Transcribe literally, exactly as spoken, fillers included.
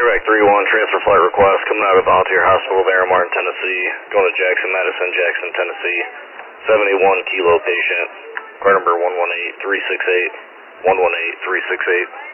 Direct three one, transfer flight request, coming out of Volunteer Hospital there in Martin, Tennessee, going to Jackson, Madison, Jackson, Tennessee, seventy-one kilo patient, car number one one eight three six eight, one one eight three six eight.